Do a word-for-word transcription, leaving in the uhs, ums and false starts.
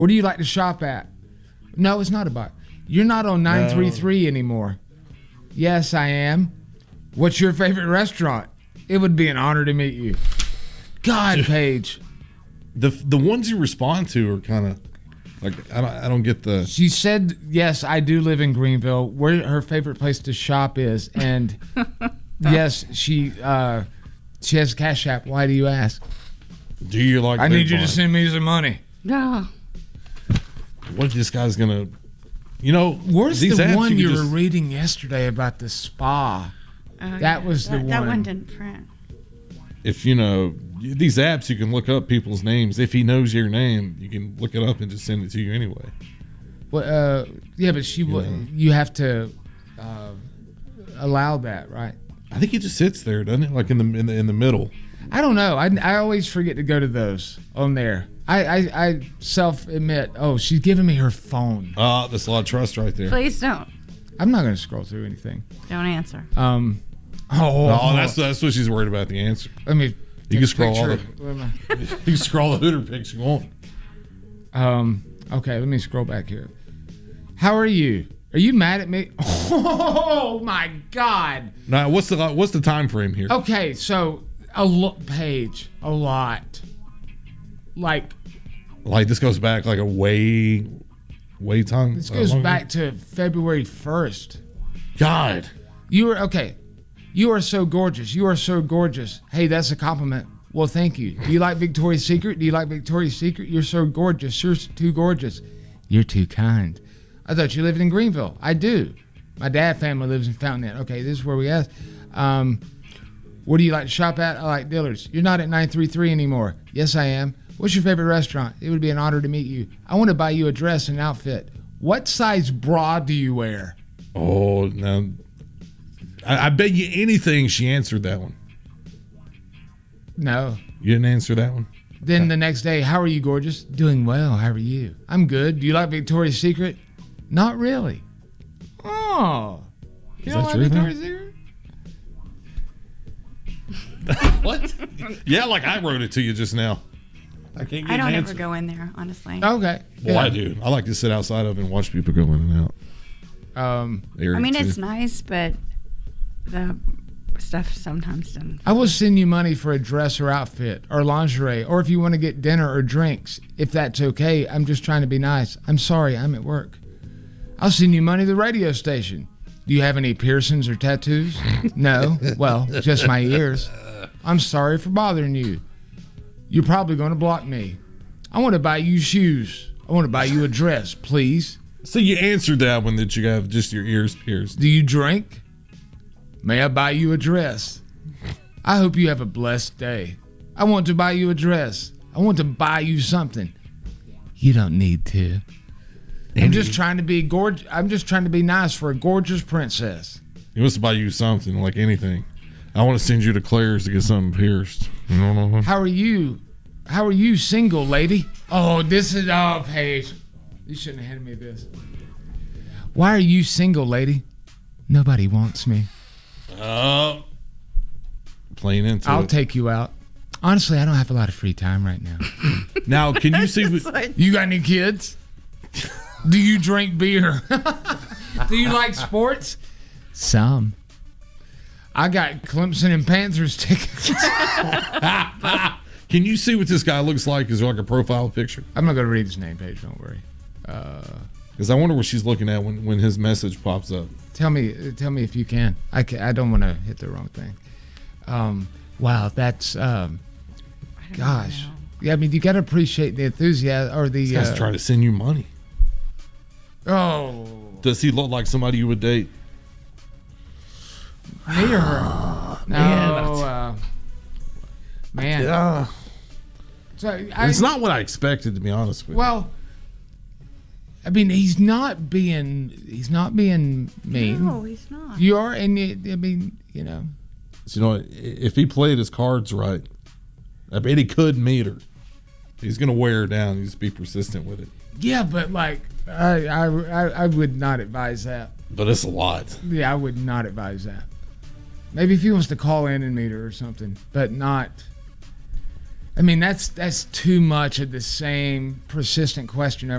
Where do you like to shop at? No, it's not about. You're not on nine three three no. anymore. Yes, I am. What's your favorite restaurant? It would be an honor to meet you. God, Paige. The the ones you respond to are kind of like I don't I don't get the. She said yes, I do live in Greenville. Where her favorite place to shop is, and yes, she uh, she has a Cash App. Why do you ask? Do you like? I need you to send me some money. No. What if this guy's gonna? You know, where's these the one you, you were just, reading yesterday about the spa? Oh, that yeah. was the that, one. That one didn't print. If you know these apps, you can look up people's names. If he knows your name, you can look it up and just send it to you anyway. Well, uh, yeah, but she, you, you have to uh, allow that, right? I think he just sits there, doesn't it? Like in the in the in the middle. I don't know. I, I always forget to go to those on there. I, I, I self admit. Oh, she's giving me her phone. Ah, uh, that's a lot of trust right there. Please don't. I'm not going to scroll through anything. Don't answer. Um. Oh, no, that's that's what she's worried about. The answer. Let me. You can scroll all the. You can scroll the Hooter pics you want. Um. Okay, let me scroll back here. How are you? Are you mad at me? Oh my God! Now, what's the what's the time frame here? Okay, so a lot page, a lot. Like. Like this goes back like a way, way time. This goes uh, back to February first. God. You were okay. You are so gorgeous. You are so gorgeous. Hey, that's a compliment. Well, thank you. Do you like Victoria's Secret? Do you like Victoria's Secret? You're so gorgeous. You're too gorgeous. You're too kind. I thought you lived in Greenville. I do. My dad family lives in Fountain. Okay, this is where we asked. Um, where do you like to shop at? I like Dillard's. You're not at nine three three anymore. Yes, I am. What's your favorite restaurant? It would be an honor to meet you. I want to buy you a dress and outfit. What size bra do you wear? Oh, no. I, I bet you anything she answered that one. No. You didn't answer that one? Then the next day, how are you, gorgeous? Doing well. How are you? I'm good. Do you like Victoria's Secret? Not really. Oh. You Is don't that like true, Victoria's Secret? What? Yeah, like I wrote it to you just now. I can't get I don't an ever answer. go in there, honestly. Okay. Well, yeah. I do. I like to sit outside of it and watch people go in and out. Um, I mean, it's nice, but the stuff sometimes doesn't. I will send you money for a dress or outfit or lingerie, or if you want to get dinner or drinks, if that's okay. I'm just trying to be nice. I'm sorry, I'm at work. I'll send you money to the radio station. Do you have any piercings or tattoos? No? Well, just my ears. I'm sorry for bothering you. You're probably going to block me. I want to buy you shoes. I want to buy you a dress, please. So you answered that one that you have just your ears pierced. Do you drink? May I buy you a dress? I hope you have a blessed day. I want to buy you a dress. I want to buy you something. You don't need to. I'm just trying to be gorgeous. I'm just trying to be nice for a gorgeous princess. He wants to buy you something, like anything. I want to send you to Claire's to get something pierced. You know? How are you? How are you, single lady? Oh, this is oh, Paige. You shouldn't have handed me this. Why are you single, lady? Nobody wants me. Oh, uh, playing into I'll it. take you out. Honestly, I don't have a lot of free time right now. Now, can you see? What, you got any kids? Do you drink beer? Do you like sports? Some. I got Clemson and Panthers tickets. Can you see what this guy looks like? Is there like a profile picture? I'm not going to read his name page. Don't worry. Because uh, I wonder what she's looking at when, when his message pops up. Tell me, tell me if you can. I can, I don't want to hit the wrong thing. Um, wow, that's um, gosh. Know. Yeah, I mean, you got to appreciate the enthusiasm or the. This guy's uh, trying to send you money. Oh. Does he look like somebody you would date? Me or her? No, man. Uh, man. Yeah. So I, it's not what I expected, to be honest with you. Well, I mean, he's not being he's not being mean. No, he's not. You are, and it, I mean, you know. So, you know, if he played his cards right, I bet he could meet her. He's gonna wear her down. He's be persistent with it. Yeah, but like, I I I, I would not advise that. But it's a lot. Yeah, I would not advise that. Maybe if he wants to call in and meet her or something, but not. I mean, that's that's too much of the same persistent question